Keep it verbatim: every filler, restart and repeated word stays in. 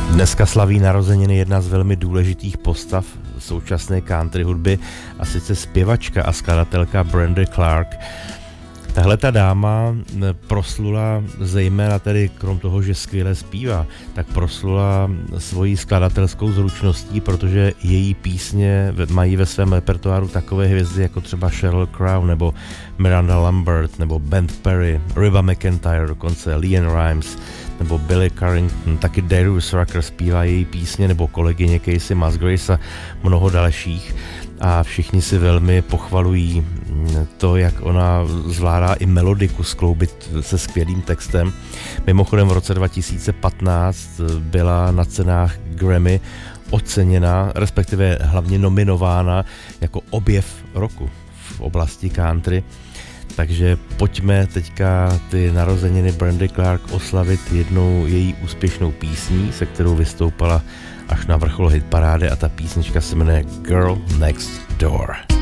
Dneska slaví narozeniny jedna z velmi důležitých postav současné country hudby, a sice zpěvačka a skladatelka Brandy Clark. Tahle ta dáma proslula zejména tedy krom toho, že skvěle zpívá, tak proslula svojí skladatelskou zručností, protože její písně mají ve svém repertoáru takové hvězdy jako třeba Sheryl Crow nebo Miranda Lambert nebo Ben Perry, Reba McEntire, dokonce LeAnn Rimes nebo Billy Carrington, taky Darius Rucker zpívá její písně, nebo kolegyně Casey Musgraves a mnoho dalších. A všichni si velmi pochvalují to, jak ona zvládá i melodiku skloubit se skvělým textem. Mimochodem v roce dva tisíce patnáct byla na cenách Grammy oceněna, respektive hlavně nominována jako objev roku v oblasti country. Takže pojďme teďka ty narozeniny Brandy Clark oslavit jednou její úspěšnou písní, se kterou vystoupala až na vrchol hitparády, a ta písnička se jmenuje Girl Next Door.